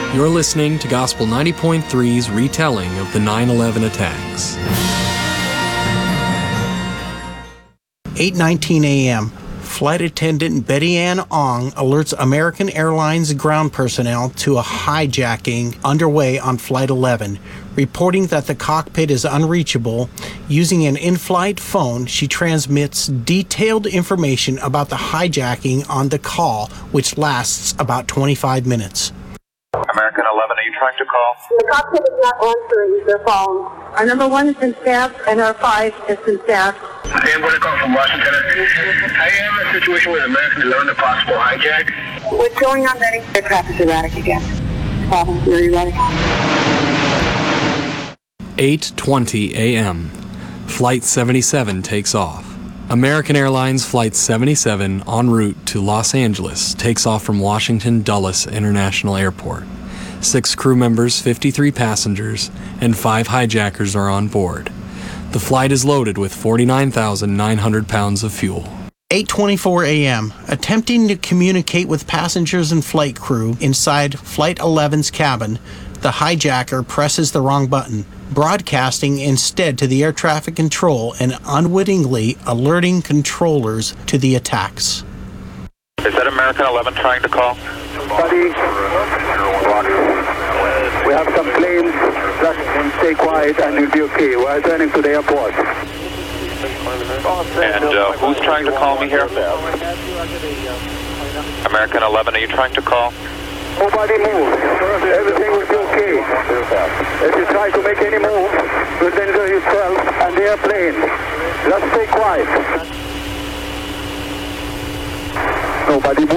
You're listening to Gospel 90.3's retelling of the 9/11 attacks. 8:19 a.m. Flight attendant Betty Ann Ong alerts American Airlines ground personnel to a hijacking underway on Flight 11. Reporting that the cockpit is unreachable, using an in-flight phone, she transmits detailed information about the hijacking on the call, which lasts about 25 minutes. American 11, are you trying to call? The cockpit is not answering their phone. Our number 1 has been staffed and our 5 has been staffed. I am going to call from Washington. I am in a situation with American 11, a possible hijack. What's going on, Betty? Aircraft is erratic again. Problem, are you ready? 8:20 a.m. Flight 77 takes off. American Airlines Flight 77, en route to Los Angeles, takes off from Washington Dulles International Airport. 6 crew members, 53 passengers, and 5 hijackers are on board. The flight is loaded with 49,900 pounds of fuel. 8:24 a.m. Attempting to communicate with passengers and flight crew inside Flight 11's cabin, the hijacker presses the wrong button, broadcasting instead to the air traffic control and unwittingly alerting controllers to the attacks. Is that American 11 trying to call? Buddy, we have some planes. Just stay quiet and you'll be okay. We're turning to the airport. And who's trying to call me here? American 11, are you trying to call? Nobody move. Everything will be okay. If you try to make any move, you'll danger yourself and the airplane. Just stay quiet. Nobody move.